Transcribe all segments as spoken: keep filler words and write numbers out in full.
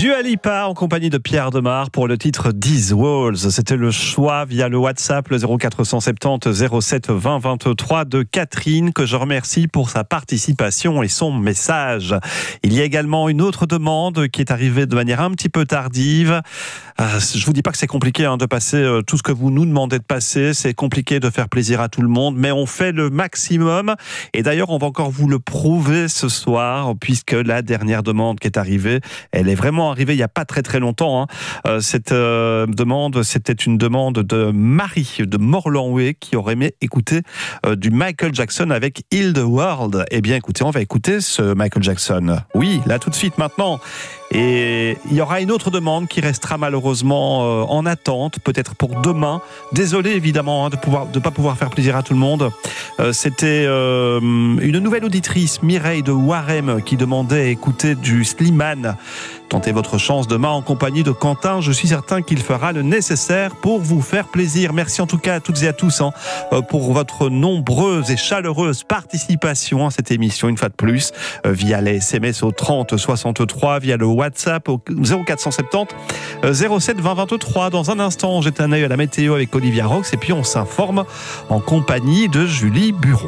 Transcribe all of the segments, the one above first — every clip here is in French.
Dua Lipa en compagnie de Pierre Demar pour le titre These Walls. C'était le choix via le WhatsApp, le zéro quatre cent soixante-dix zéro sept vingt vingt-trois de Catherine, que je remercie pour sa participation et son message. Il y a également une autre demande qui est arrivée de manière un petit peu tardive. Euh, je vous dis pas que c'est compliqué hein, de passer euh, tout ce que vous nous demandez de passer. C'est compliqué de faire plaisir à tout le monde, mais on fait le maximum. Et d'ailleurs, on va encore vous le prouver ce soir, puisque la dernière demande qui est arrivée, elle est vraiment arrivée il n'y a pas très très longtemps. Hein. Euh, cette euh, demande, c'était une demande de Marie de Morlanway qui aurait aimé écouter euh, du Michael Jackson avec Heal the World. Eh bien, écoutez, on va écouter ce Michael Jackson. Oui, là tout de suite maintenant. Et il y aura une autre demande qui restera malheureusement euh, en attente, peut-être pour demain. Désolé évidemment hein, de pouvoir de pas pouvoir faire plaisir à tout le monde. Euh, c'était euh, une nouvelle auditrice, Mireille de Warem, qui demandait à écouter du Slimane. Tentez votre chance demain en compagnie de Quentin. Je suis certain qu'il fera le nécessaire pour vous faire plaisir. Merci en tout cas à toutes et à tous hein, pour votre nombreuse et chaleureuse participation à cette émission, une fois de plus, euh, via les S M S au trente soixante-trois, via le WhatsApp au zéro quatre cent soixante-dix zéro sept vingt vingt-trois. Dans un instant, on jette un œil à la météo avec Olivia Rox et puis on s'informe en compagnie de Julie Buron.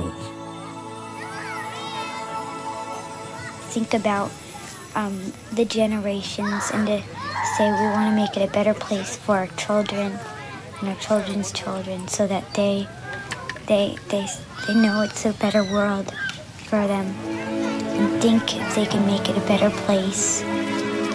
Think about um, the generations and to say we want to make it a better place for our children and our children's children so that they they they they know it's a better world for them and think if they can make it a better place